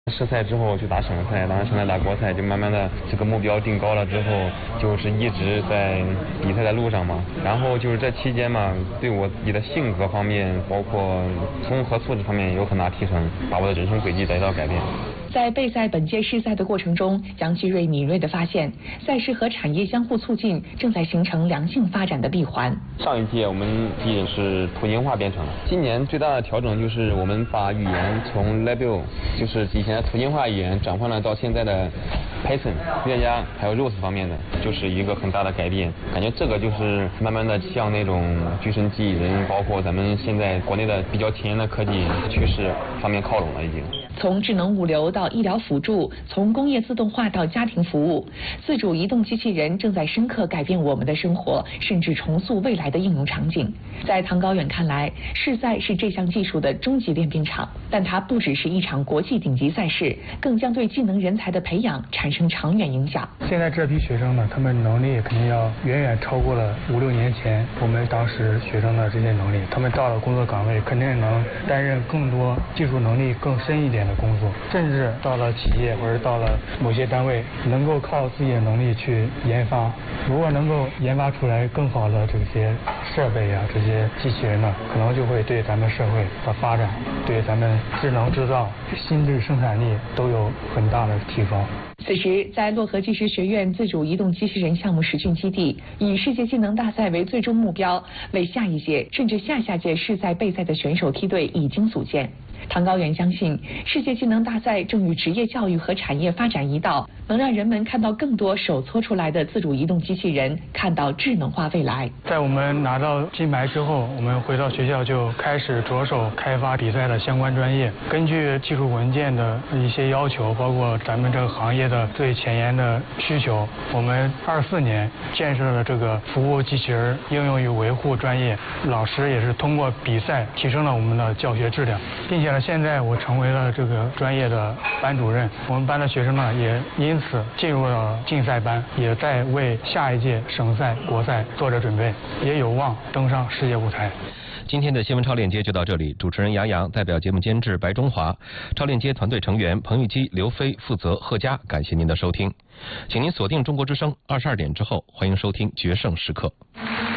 市赛之后去打省赛，然后现在打国赛，就慢慢的这个目标定高了之后，就是一直在比赛的路上嘛。然后就是这期间嘛，对我自己的性格方面，包括综合素质方面有很大提升，把我的人生轨迹得到改变。 在备赛本届世赛的过程中，杨继瑞敏锐地发现，赛事和产业相互促进，正在形成良性发展的闭环。 上一届我们仅仅是图形化编程，今年最大的调整就是我们把语言从 Label， 就是以前的图形化语言转换了到现在的 Python、链家还有 Rust 方面的，就是一个很大的改变。感觉这个就是慢慢的向那种具身机器人，包括咱们现在国内的比较前沿的科技趋势方面靠拢了已经。 从智能物流到医疗辅助，从工业自动化到家庭服务，自主移动机器人正在深刻改变我们的生活，甚至重塑未来的应用场景。在唐高远看来，世赛是这项技术的终极练兵场，但它不只是一场国际顶级赛事，更将对技能人才的培养产生长远影响。 现在这批学生呢，他们能力肯定要远远超过了5-6年前我们当时学生的这些能力。他们到了工作岗位，肯定能担任更多技术能力更深一点的工作，甚至到了企业或者到了某些单位，能够靠自己的能力去研发。如果能够研发出来更好的这些设备啊，这些机器人呢，可能就会对咱们社会的发展，对咱们智能制造、新质生产力都有很大的提高。 此时，在漯河技师学院自主移动机器人项目实训基地，以世界技能大赛为最终目标，为下一届甚至下下届世赛备赛的选手梯队已经组建。唐高远相信，世界技能大赛正与职业教育和产业发展一道，能让人们看到更多手搓出来的自主移动机器人，看到智能化未来。 在我们拿到金牌之后，我们回到学校就开始着手开发比赛的相关专业，根据技术文件的一些要求，包括咱们这个行业的最前沿的需求，我们24年建设了这个服务机器人应用与维护专业，老师也是通过比赛提升了我们的教学质量，并且现在我成为了这个专业的班主任，我们班的学生呢也因此进入了竞赛班，也在为下一届省赛、国赛做着准备，也有望登上世界舞台。 今天的新闻超链接就到这里，主持人杨洋代表节目监制白中华，超链接团队成员彭玉基、刘飞负责贺佳，感谢您的收听，请您锁定中国之声22点之后，欢迎收听决胜时刻。